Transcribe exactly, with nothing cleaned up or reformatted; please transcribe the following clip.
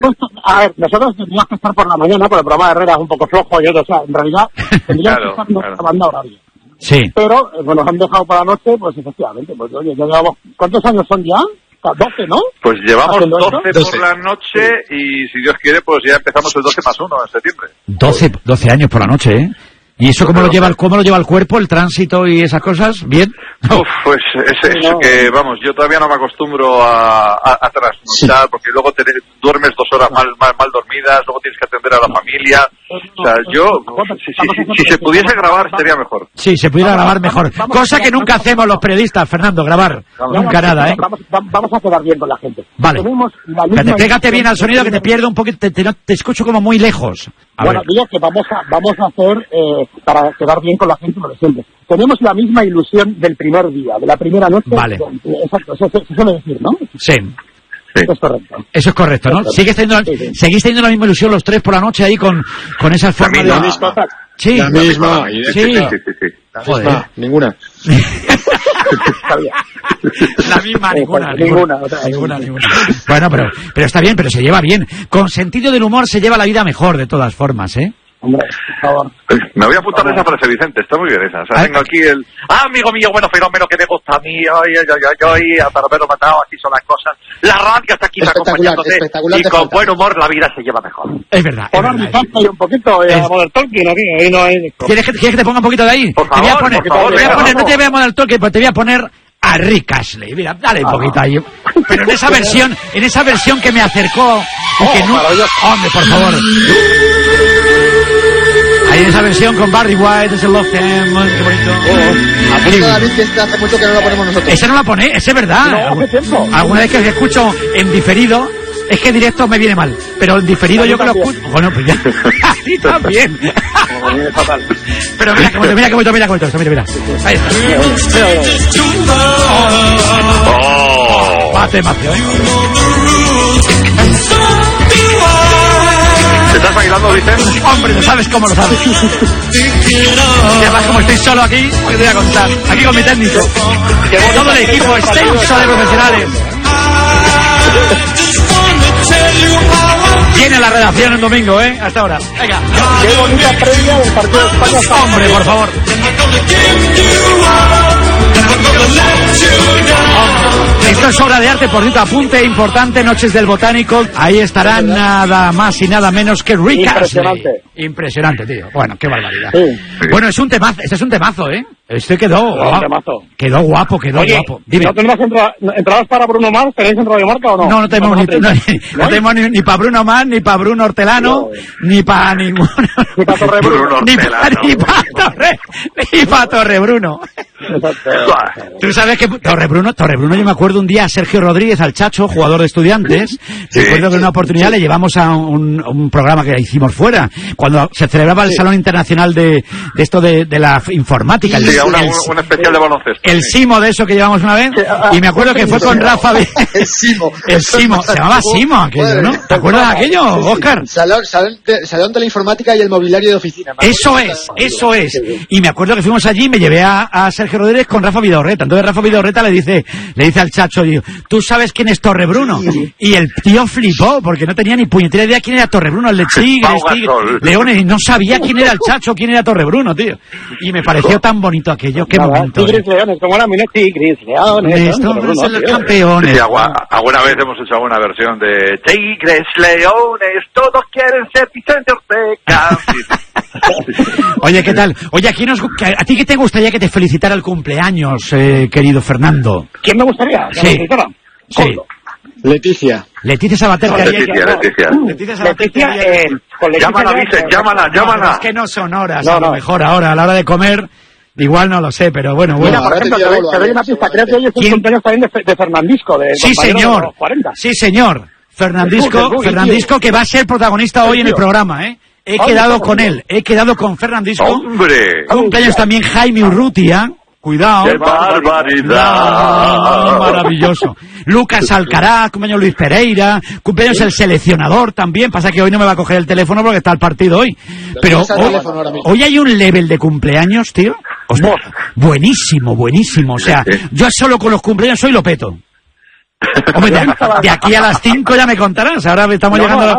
A ver, nosotros tendríamos que estar por la mañana, porque el programa de Herrera es un poco flojo y otro, o sea, en realidad tendríamos claro, que estar en nuestra claro. banda horaria. Sí. Pero, eh, bueno, nos han dejado para la noche, pues efectivamente, pues oye, ya llevamos, ¿cuántos años son ya? doce, ¿no? Pues llevamos doce por la noche y si Dios quiere, pues ya empezamos el doce más uno en septiembre. doce, doce años por la noche, ¿eh? ¿Y eso cómo lo lleva el, cómo lo lleva el cuerpo, el tránsito y esas cosas? ¿Bien? Uf, pues es, es no. que, vamos, yo todavía no me acostumbro a, a, a trasnochar, sí. porque luego te, duermes dos horas mal, mal, mal dormidas, luego tienes que atender a la familia. O sea, yo, si, si, si, si se pudiese grabar, sería mejor. Sí, se pudiera grabar mejor. Cosa que nunca hacemos los periodistas, Fernando, grabar. Nunca nada, ¿eh? Vamos, vamos a quedar bien con la gente. Vale. Te pégate bien al sonido, que te pierdo un poquito, te, te, te escucho como muy lejos. A bueno, digo que vamos a, vamos a hacer, eh, para quedar bien con la gente, por ejemplo. Tenemos la misma ilusión del primer día, de la primera noche. Vale. Exacto, eso se suele decir, ¿no? Sí. Sí. Eso es correcto. Eso es correcto, ¿no? ¿Sigues teniendo, sí, sí. ¿Seguís teniendo la misma ilusión los tres por la noche ahí con, con esa forma de... La misma. Sí. La misma. Sí. Sí, sí, sí. La Joder. misma. Ninguna. La misma, ninguna. Ninguna, ninguna, ninguna, ninguna. Bueno, pero, pero está bien, pero se lleva bien. Con sentido del humor se lleva la vida mejor, de todas formas, ¿eh? Hombre, por favor. Me voy a apuntar esa frase, Vicente, está muy bien esa. O sea, tengo aquí el... Ah, amigo mío, bueno, fenómeno que me gusta a mí, ay, ay, ay, ay, a haberlo matado, así son las cosas. La radio está aquí acompañándote y con buen humor la vida se lleva mejor. Es verdad. Es verdad, es y un poquito de Modern Talking aquí, ahí no hay... ¿Quieres que, ¿Quieres que te ponga un poquito de ahí? Por favor, te voy a poner, por favor, te voy a poner, no te voy a Modern Talking, pues te voy a poner a Rick Astley. Mira, dale un poquito ahí. Pero en esa versión, en esa versión que me acercó y que no... Hombre, por favor. Ahí en esa versión con Barry White, ese Love Them, qué bonito. Oh, apunta David que esta hace mucho que no la ponemos nosotros. Ese no la pone, ese es verdad. No, ¿qué tiempo? Alguna vez que os escucho en diferido, es que en directo me viene mal, pero en diferido yo que lo escucho... Bueno, pues ya. Así también. Pero mira que bonito, mira que bonito, mira que bonito, mira, mira. Ahí está. Oh, va temazo, ¿eh? ¿Te estás bailando, Vicente? Hombre, no sabes cómo lo sabes. Y además, como estoy solo aquí, ¿qué te voy a contar? Aquí con mi técnico. Todo el equipo extenso de profesionales. Viene la redacción el domingo, ¿eh? Hasta ahora. Venga. Qué bonita previa del partido de España. Hombre, por favor. Esto es obra de arte, por cierto, apunte importante, Noches del Botánico. Ahí estará nada más y nada menos que Rick Astley. Impresionante. Impresionante, tío. Bueno, qué barbaridad. Sí. Bueno, es un temazo, este es un temazo, ¿eh? Este quedó guapo. Temazo. Quedó guapo, quedó Oye, guapo. Dime. ¿no tenemos entra entradas para Bruno Mars? ¿Tenéis en Radio Marca o no? No, no tenemos ni, no, ni, no tenemos ni, ni para Bruno Mars, ni para Bruno Hortelano, no, ni para ninguno. Ni para Torre Bruno. Ni para ni pa Torre, ni para Torre Bruno. Tú sabes que Torre Bruno, Torre Bruno, yo me acuerdo un día a Sergio Rodríguez, al Chacho, jugador de Estudiantes, sí, recuerdo que en una oportunidad sí. le llevamos a un, un programa que hicimos fuera, cuando se celebraba el sí. Salón Internacional de, de esto de, de la informática. Sí, el, una, el, un especial de baloncesto. El sí. Simo de eso que llevamos una vez, y me acuerdo que fue con Rafa... El Simo. El Simo, se llamaba Simo aquello, ¿no? ¿Te acuerdas de aquello, Óscar? Salón, salón, de, salón de la informática y el mobiliario de oficina. Eso es, eso es. Y me acuerdo que fuimos allí y me llevé a, a Sergio Rodríguez con Rafa Vidorreta. Entonces Rafa Vidorreta le dice, le dice al Chacho, digo, ¿tú sabes quién es Torre Bruno? Y el tío flipó, porque no tenía ni puñetera idea quién era Torre Bruno, el de Tigres, Tigres, Leones, y no sabía quién era el Chacho, quién era Torre Bruno, tío. Y me pareció tan bonito aquello, qué Nada, momento. Tigres, eh. Leones, como era mi Tigres, Leones. Estos son los campeones. Sí, alguna vez hemos hecho alguna versión de Tigres, Leones, todos quieren ser Vicente Ortega. Oye, ¿qué tal? Oye, aquí nos, ¿a ti qué te gustaría que te felicitara el cumpleaños, eh, querido Fernando? ¿Quién me gustaría que sí. me felicitara? Sí. Leticia. Leticia Sabater. No, Leticia, Leticia. Leticia Sabater. Leticia, eh, con Leticia llámala, Vicente, llámala, no, llámala. Es que no son horas, no, a lo no. mejor ahora, a la hora de comer, igual no lo sé, pero bueno, bueno. Mira, por ejemplo, te doy, te doy una pista, creo que hoy es el cumpleaños también de, de Fernandisco, de sí, señor. de los cuarenta. Sí, señor. Fernandisco, Uy, Fernandisco que va a ser protagonista hoy en el programa, ¿eh? He Ay, quedado no, con no. él, he quedado con Fernandisco. ¡Hombre! Cumpleaños también Jaime Urrutia. Cuidado. ¡Qué barbaridad! Ah, maravilloso. Lucas Alcaraz, cumpleaños Luis Pereira, cumpleaños el seleccionador también. Pasa que hoy no me va a coger el teléfono porque está el partido hoy. Pero hoy, hoy hay un level de cumpleaños, tío. Ostras, buenísimo, buenísimo. O sea, yo solo con los cumpleaños hoy lo peto. Hombre, de, de aquí a las cinco ya me contarás. Ahora estamos no, llegando no, a,